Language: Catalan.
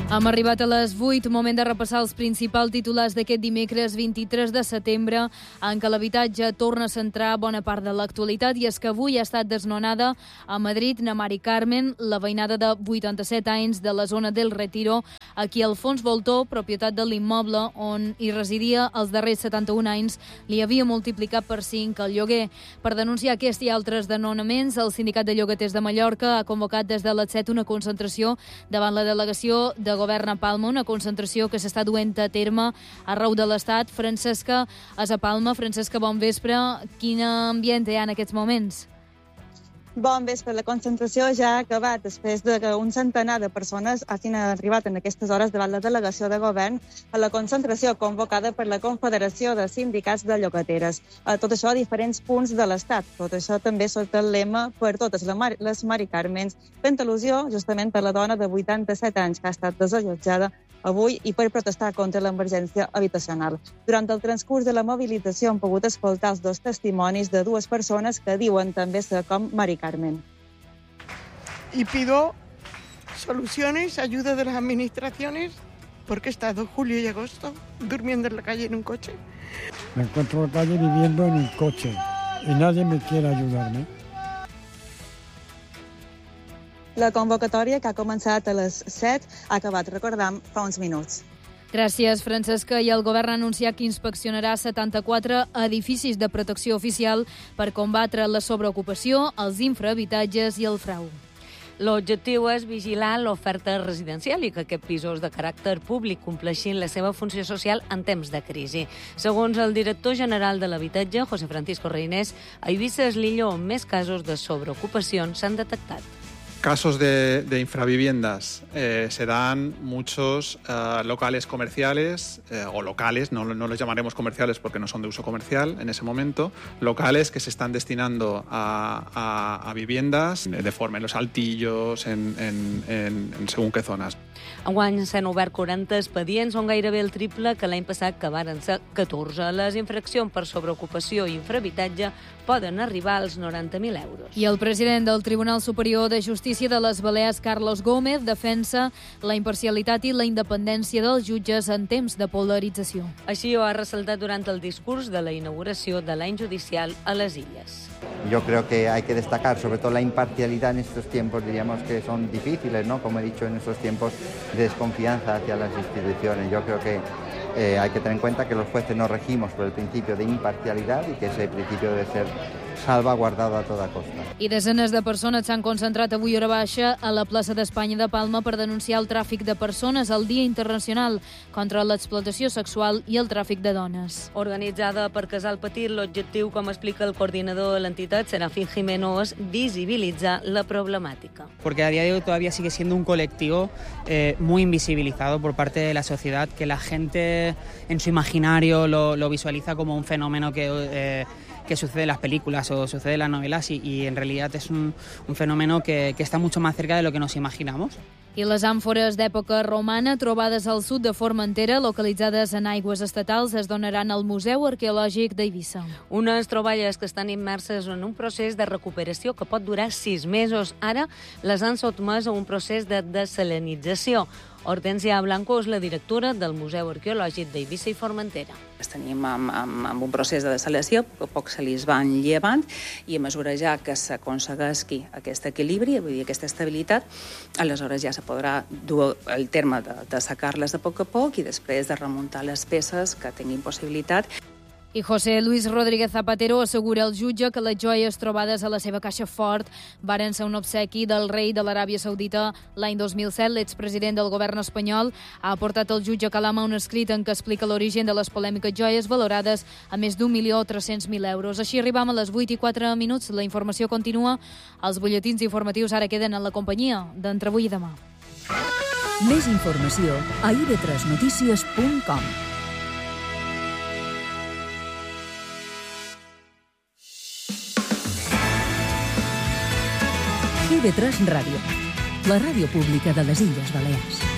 Hem arribat a les 8, moment de repassar els principals titulars d'aquest dimecres 23 de setembre, en què l'habitatge torna a centrar bona part de l'actualitat, i és que avui ha estat desnonada a Madrid na Mari Carmen, la veïnada de 87 anys de la zona del Retiro, a qui Alfons Voltó, propietat de l'immoble on hi residia els darrers 71 anys, li havia multiplicat per 5 el lloguer. Per denunciar aquest i altres desnonaments, el Sindicat de Llogaters de Mallorca ha convocat des de les 7 una concentració davant la delegació de Govern a Palma, una concentració que s'està duent a terme arreu de l'Estat. Francesca, és a Palma. Francesca, bon vespre. Quin ambient hi ha en aquests moments? Bon vespre. La concentració ja ha acabat després de que un centenar de persones hagin arribat en aquestes hores davant la delegació de govern a la concentració convocada per la Confederació de Sindicats de Llogateres. Tot això a diferents punts de l'Estat. Tot això també sota el lema per totes les Mari Carmens, fent al·lusió justament per la dona de 87 anys que ha estat desallotjada avui i per protestar contra l'emergència habitacional. Durant el transcurs de la mobilització han pogut escoltar els dos testimonis de dues persones que diuen també ser com Mari Carmen. Y pido soluciones, ayuda de las administraciones, porque he estado julio y agosto durmiendo en la calle en un coche. Me encuentro en la calle viviendo en un coche y nadie me quiere ayudarme. La convocatòria, que ha començat a les 7, ha acabat, recordam, fa uns minuts. Gràcies, Francesca. I el govern ha anunciat que inspeccionarà 74 edificis de protecció oficial per combatre la sobreocupació, els infrahabitatges i el frau. L'objectiu és vigilar l'oferta residencial i que aquests pisos de caràcter públic compleixin la seva funció social en temps de crisi. Segons el director general de l'habitatge, José Francisco Reinés, a Eivissa és l'illa on més casos de sobreocupació s'han detectat. Casos de infraviviendas se dan muchos locales comerciales o locales, no los llamaremos comerciales porque no son de uso comercial en ese momento, locales que se están destinando a viviendas de forma en los altillos, en según qué zonas. Enguany s'han obert 40 expedients, on gairebé el triple que l'any passat, que varen ser 14. Les infraccions per sobreocupació i infrahabitatge poden arribar als 90.000 euros. I el president del Tribunal Superior de Justícia de les Balears, Carlos Gómez, defensa la imparcialitat i la independència dels jutges en temps de polarització. Així ho ha ressaltat durant el discurs de la inauguració de l'any judicial a les Illes. Yo creo que hay que destacar sobre todo la imparcialidad en estos tiempos, diríamos que son difíciles, ¿no? Como he dicho, en estos tiempos de desconfianza hacia las instituciones. Yo creo que hay que tener en cuenta que los jueces nos regimos por el principio de imparcialidad y que ese principio debe ser salvaguardado a toda costa. I desenes de persones s'han concentrat avui hora baixa a la plaça d'Espanya de Palma per denunciar el tràfic de persones al Dia Internacional contra l'explotació sexual i el tràfic de dones. Organitzada per Casal Petit, l'objectiu, com explica el coordinador de l'entitat, Serafín Jimeno, és visibilitzar la problemàtica. Porque a día de hoy todavía sigue siendo un colectivo muy invisibilizado por parte de la sociedad, que la gente en su imaginario lo visualiza como un fenómeno que sucede en las películas o sucede en las novelas y en realidad es un fenómeno que está mucho más cerca de lo que nos imaginamos. I les àmfores d'època romana trobades al sud de Formentera, localitzades en aigües estatals, es donaran al Museu Arqueològic d'Eivissa. Unes troballes que estan immerses en un procés de recuperació que pot durar 6 mesos. Ara les han sotmès a un procés de desalinització. Hortènsia Blanco és la directora del Museu Arqueològic d'Eivissa i Formentera. Estem amb un procés de desalació, a poc se li van llevant, i a mesura ja que s'aconsegueixi aquest equilibri, vull dir, aquesta estabilitat, aleshores ja se podrà dur el terme de sacar-les a poc i després de remuntar les peces que tinguin possibilitat. I José Luis Rodríguez Zapatero assegura al jutge que les joies trobades a la seva caixa fort varen ser un obsequi del rei de l'Aràbia Saudita l'any 2007. L'expresident del govern espanyol ha aportat al jutge Calama un escrit en què explica l'origen de les polèmiques joies valorades a més d'1.300.000 euros. Així arribam a les 8:04. La informació continua. Els butlletins informatius ara queden en la companyia d'Entre avui i demà. Més informació a ib3notícies.com. IB3 Ràdio, la ràdio pública de les Illes Balears.